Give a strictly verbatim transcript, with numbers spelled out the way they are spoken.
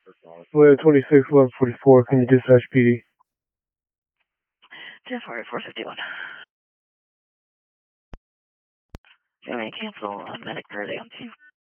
Well, twenty-six, eleven forty-four, can you dispatch P D? ten forty-four fifty-one. Do you want me to cancel a medic early on team?